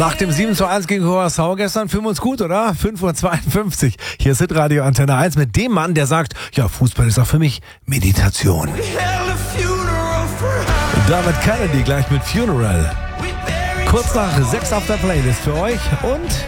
Nach dem 7:1 gegen Curaçao gestern fühlen wir uns gut, oder? 5:52 Uhr. Hier ist Hitradio Antenne 1 mit dem Mann, der sagt, ja, Fußball ist auch für mich Meditation. David Kennedy gleich mit Funeral. Kurz nach 6 auf der Playlist für euch und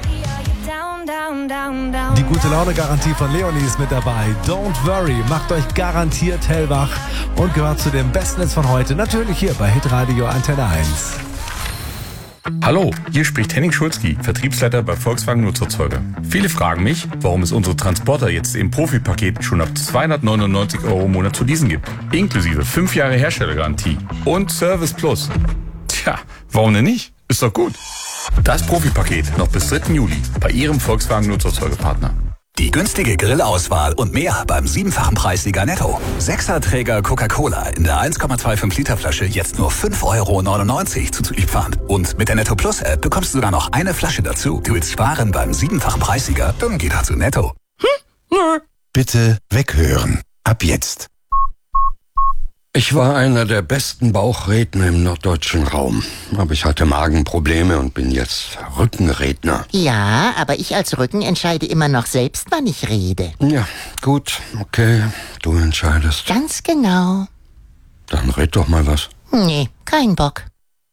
die gute Laune-Garantie von Leonie ist mit dabei. Don't worry, macht euch garantiert hellwach und gehört zu den besten Hits von heute. Natürlich hier bei Hitradio Antenne 1. Hallo, hier spricht Henning Schulzki, Vertriebsleiter bei Volkswagen Nutzerzeuger. Viele fragen mich, warum es unsere Transporter jetzt im Profipaket schon ab 299 € im Monat zu leasen gibt. Inklusive 5 Jahre Herstellergarantie und Service Plus. Tja, warum denn nicht? Ist doch gut. Das Profipaket noch bis 3. Juli bei Ihrem Volkswagen Nutzerzeugerpartner. Die günstige Grillauswahl und mehr beim 7-fachen Preissieger Netto. 6er-Träger Coca-Cola in der 1,25 Liter Flasche jetzt nur 5,99 € zuzüglich Pfand. Und mit der Netto Plus App bekommst du sogar noch eine Flasche dazu. Du willst sparen beim 7-fachen Preissieger? Dann geh doch zu Netto. Bitte weghören. Ab jetzt. Ich war einer der besten Bauchredner im norddeutschen Raum. Aber ich hatte Magenprobleme und bin jetzt Rückenredner. Ja, aber ich als Rücken entscheide immer noch selbst, wann ich rede. Ja, gut, okay, du entscheidest. Ganz genau. Dann red doch mal was. Nee, kein Bock.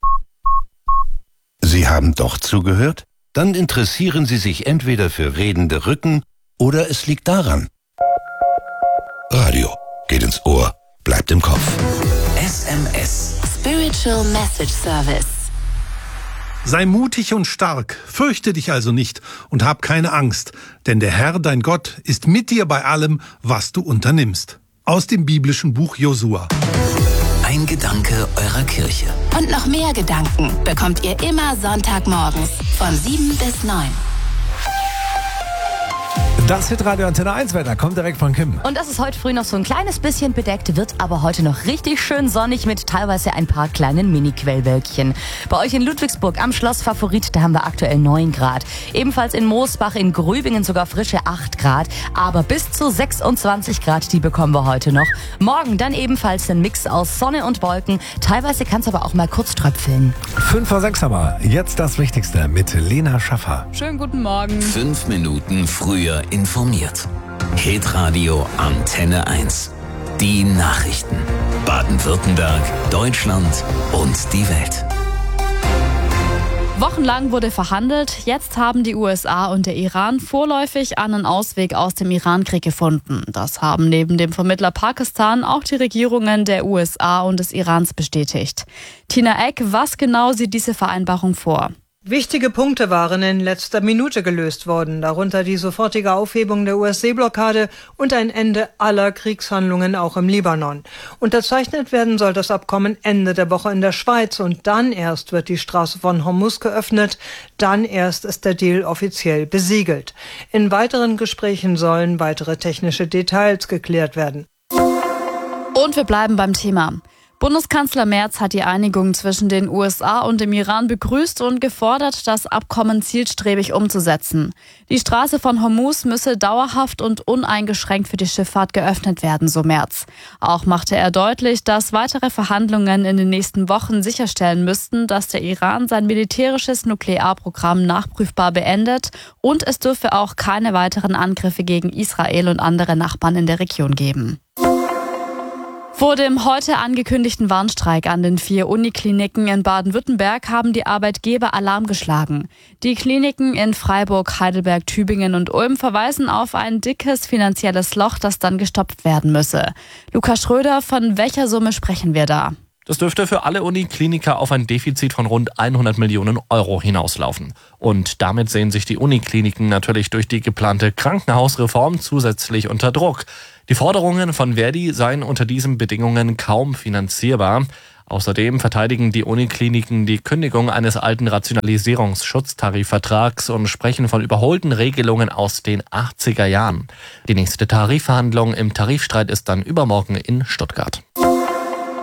Sie haben doch zugehört? Dann interessieren Sie sich entweder für redende Rücken oder es liegt daran. Radio geht ins Ohr, bleibt im Kopf. SMS. Spiritual Message Service. Sei mutig und stark, fürchte dich also nicht und hab keine Angst, denn der Herr, dein Gott, ist mit dir bei allem, was du unternimmst. Aus dem biblischen Buch Josua. Ein Gedanke eurer Kirche. Und noch mehr Gedanken bekommt ihr immer Sonntagmorgens von 7 bis 9. Das Hitradio Antenne 1 Wetter kommt direkt von Kim. Und das ist heute früh noch so ein kleines bisschen bedeckt, wird aber heute noch richtig schön sonnig mit teilweise ein paar kleinen Mini-Quellwölkchen. Bei euch in Ludwigsburg am Schloss Favorit, da haben wir aktuell 9 Grad. Ebenfalls in Moosbach, in Grübingen sogar frische 8 Grad. Aber bis zu 26 Grad, die bekommen wir heute noch. Morgen dann ebenfalls ein Mix aus Sonne und Wolken. Teilweise kann es aber auch mal kurz tröpfeln. 5:06 haben wir. Jetzt das Wichtigste mit Lena Schaffer. Schönen guten Morgen. 5 Minuten früher informiert. Hitradio Antenne 1. Die Nachrichten. Baden-Württemberg, Deutschland und die Welt. Wochenlang wurde verhandelt. Jetzt haben die USA und der Iran vorläufig einen Ausweg aus dem Irankrieg gefunden. Das haben neben dem Vermittler Pakistan auch die Regierungen der USA und des Irans bestätigt. Tina Eck, was genau sieht diese Vereinbarung vor? Wichtige Punkte waren in letzter Minute gelöst worden, darunter die sofortige Aufhebung der US-Seeblockade und ein Ende aller Kriegshandlungen auch im Libanon. Unterzeichnet werden soll das Abkommen Ende der Woche in der Schweiz und dann erst wird die Straße von Hormuz geöffnet, dann erst ist der Deal offiziell besiegelt. In weiteren Gesprächen sollen weitere technische Details geklärt werden. Und wir bleiben beim Thema. Bundeskanzler Merz hat die Einigung zwischen den USA und dem Iran begrüßt und gefordert, das Abkommen zielstrebig umzusetzen. Die Straße von Hormuz müsse dauerhaft und uneingeschränkt für die Schifffahrt geöffnet werden, so Merz. Auch machte er deutlich, dass weitere Verhandlungen in den nächsten Wochen sicherstellen müssten, dass der Iran sein militärisches Nuklearprogramm nachprüfbar beendet und es dürfe auch keine weiteren Angriffe gegen Israel und andere Nachbarn in der Region geben. Vor dem heute angekündigten Warnstreik an den 4 Unikliniken in Baden-Württemberg haben die Arbeitgeber Alarm geschlagen. Die Kliniken in Freiburg, Heidelberg, Tübingen und Ulm verweisen auf ein dickes finanzielles Loch, das dann gestopft werden müsse. Lukas Schröder, von welcher Summe sprechen wir da? Das dürfte für alle Unikliniker auf ein Defizit von rund 100 Millionen € hinauslaufen. Und damit sehen sich die Unikliniken natürlich durch die geplante Krankenhausreform zusätzlich unter Druck. Die Forderungen von Verdi seien unter diesen Bedingungen kaum finanzierbar. Außerdem verteidigen die Unikliniken die Kündigung eines alten Rationalisierungsschutztarifvertrags und sprechen von überholten Regelungen aus den 80er Jahren. Die nächste Tarifverhandlung im Tarifstreit ist dann übermorgen in Stuttgart.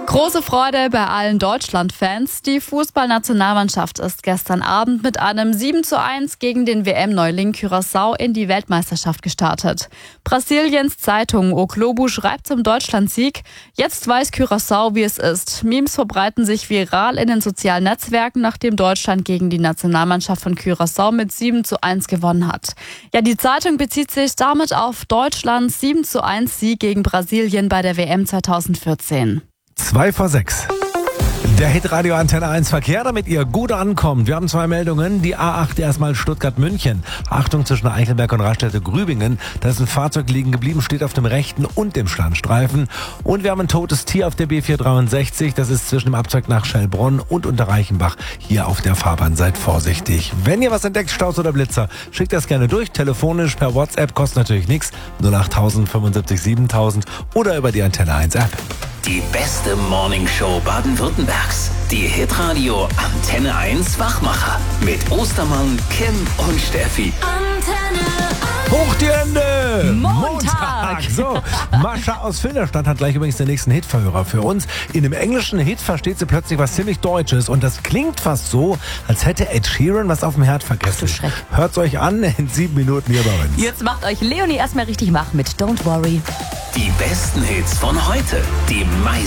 Große Freude bei allen Deutschland-Fans. Die Fußballnationalmannschaft ist gestern Abend mit einem 7:1 gegen den WM-Neuling Curaçao in die Weltmeisterschaft gestartet. Brasiliens Zeitung O Globo schreibt zum Deutschlandsieg: Jetzt weiß Curaçao, wie es ist. Memes verbreiten sich viral in den sozialen Netzwerken, nachdem Deutschland gegen die Nationalmannschaft von Curaçao mit 7:1 gewonnen hat. Ja, die Zeitung bezieht sich damit auf Deutschlands 7:1 Sieg gegen Brasilien bei der WM 2014. 2 vor 6. Der Hitradio Antenne 1 Verkehr, damit ihr gut ankommt. Wir haben 2 Meldungen. Die A8 erstmal Stuttgart-München. Achtung, zwischen Eichelberg und Raststätte-Grübingen. Da ist ein Fahrzeug liegen geblieben, steht auf dem rechten und dem Standstreifen. Und wir haben ein totes Tier auf der B463. Das ist zwischen dem Abzweig nach Schellbronn und Unterreichenbach. Hier auf der Fahrbahn. Seid vorsichtig. Wenn ihr was entdeckt, Staus oder Blitzer, schickt das gerne durch. Telefonisch, per WhatsApp, kostet natürlich nichts. 08000 75 7000 oder über die Antenne 1 App. Die beste Morningshow Baden-Württembergs. Die Hitradio Antenne 1 Wachmacher. Mit Ostermann, Kim und Steffi. Antenne 1. Hoch die Hände! Montag! So, Mascha aus Filderstadt hat gleich übrigens den nächsten Hitverhörer für uns. In dem englischen Hit versteht sie plötzlich was ziemlich Deutsches und das klingt fast so, als hätte Ed Sheeran was auf dem Herd vergessen. Hört's euch an in 7 Minuten hier bei uns. Jetzt macht euch Leonie erstmal richtig wach mit Don't Worry. Die besten Hits von heute. Die meisten